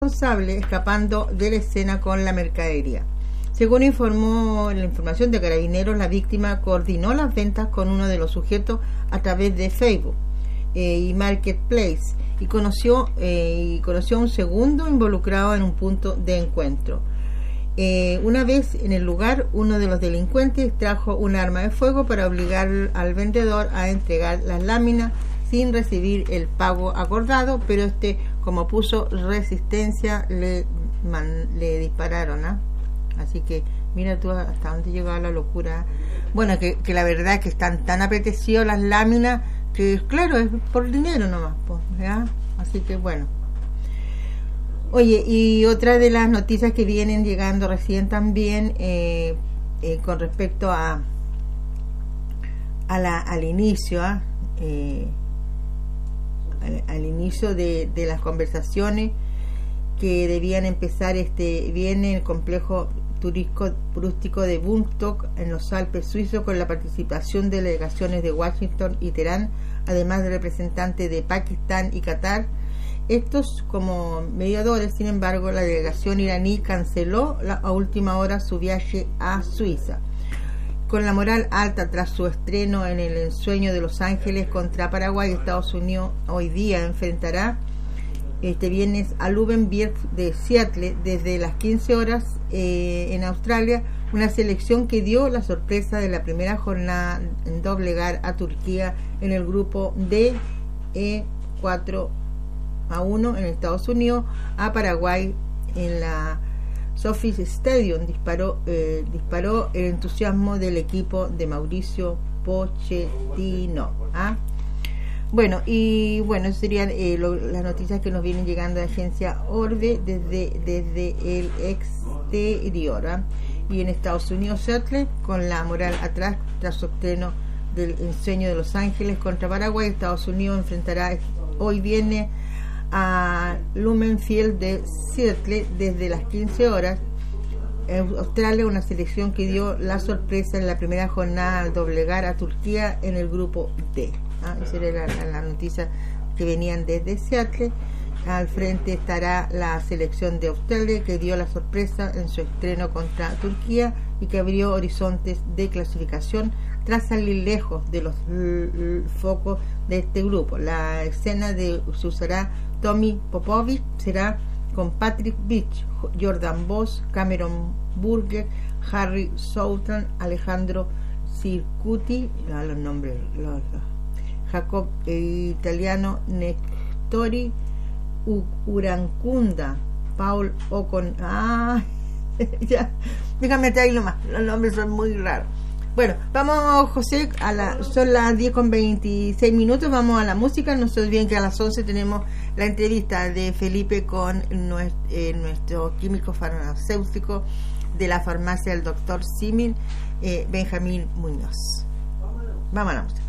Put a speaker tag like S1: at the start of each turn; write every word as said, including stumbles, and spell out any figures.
S1: responsable escapando de la escena con la mercadería. Según informó la información de Carabineros, la víctima coordinó las ventas con uno de los sujetos a través de Facebook eh, y Marketplace y conoció, eh, y conoció a un segundo involucrado en un punto de encuentro. Eh, una vez en el lugar, uno de los delincuentes trajo un arma de fuego para obligar al vendedor a entregar las láminas sin recibir el pago acordado, pero este, como puso resistencia, le, man, le dispararon, ¿eh? Así que mira tú hasta dónde llegaba la locura. Bueno, que, que la verdad es que están tan apetecidos las láminas que claro, es por dinero nomás, pues, ¿ya? Así que bueno. Oye, y otra de las noticias que vienen llegando recién también eh, eh, con respecto a, a la, al inicio, ¿eh? Eh, al, al inicio de, de las conversaciones que debían empezar este viene el complejo turístico, turístico de Bangkok en los Alpes suizos, con la participación de delegaciones de Washington y Teherán, además de representantes de Pakistán y Qatar. Estos como mediadores. Sin embargo, la delegación iraní canceló la, a última hora su viaje a Suiza. Con la moral alta tras su estreno en el ensueño de Los Ángeles contra Paraguay, Estados Unidos hoy día enfrentará este viernes a Lubenberg de Seattle desde las quince horas eh, en Australia, una selección que dio la sorpresa de la primera jornada en doblegar a Turquía en el grupo D E cuatro a uno en Estados Unidos a Paraguay en la Sophie Stadium. Disparó, eh, disparó el entusiasmo del equipo de Mauricio Pochettino. ¿Ah? Bueno, y bueno, serían eh, lo, las noticias que nos vienen llegando de Agencia Orbe desde, desde el exterior. ¿Ah? Y en Estados Unidos, Seattle, con la moral atrás tras su estreno del ensueño de Los Ángeles contra Paraguay, Estados Unidos enfrentará hoy viernes a Lumenfield de Seattle desde las quince horas. Australia, una selección que dio la sorpresa en la primera jornada al doblegar a Turquía en el grupo D. ¿Ah? Esa era la, la noticia que venían desde Seattle. Al frente estará la selección de Australia, que dio la sorpresa en su estreno contra Turquía y que abrió horizontes de clasificación tras salir lejos de los l- l- focos de este grupo. La escena de se usará Tommy Popovic será con Patrick Beach, Jordan Voss, Cameron Burger, Harry Southern, Alejandro Circuti, ah, los nombres, los, los, Jacob eh, Italiano, Nestori U- Urancunda, Paul Ocon, ah, ya, déjame traerlo más, los nombres son muy raros. Bueno, vamos, José, a la, son las diez con veintiséis minutos, vamos a la música. No se olviden que a las once tenemos la entrevista de Felipe con nuestro, eh, nuestro químico farmacéutico de la farmacia del doctor Simin, eh, Benjamín Muñoz. Vamos a la música.